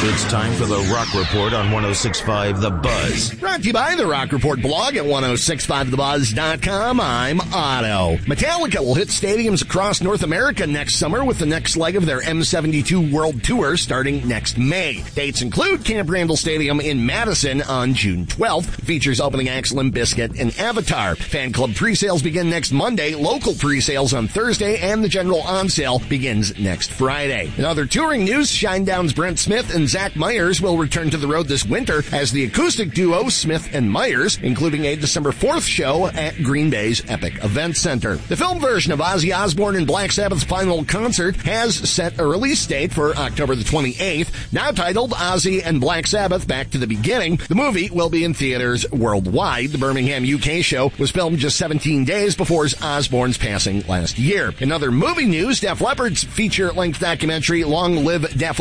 It's time for the Rock Report on 106.5 The Buzz. Brought to you by the Rock Report blog at 1065thebuzz.com. I'm Otto. Metallica will hit stadiums across North America next summer with the next leg of their M72 World Tour starting next May. Dates include Camp Randall Stadium in Madison on June 12th. It features opening acts Limp Bizkit and Avatar. Fan club pre-sales begin next Monday, local pre-sales on Thursday, and the general on-sale begins next Friday. In other touring news, Shinedown's Brent Smith and Zach Myers will return to the road this winter as the acoustic duo Smith and Myers, including a December 4th show at Green Bay's Epic Event Center. The film version of Ozzy Osbourne and Black Sabbath's final concert has set a release date for October the 28th, now titled Ozzy and Black Sabbath Back to the Beginning. The movie will be in theaters worldwide. The Birmingham, UK show was filmed just 17 days before Osbourne's passing last year. In other movie news, Def Leppard's feature-length documentary Long Live Def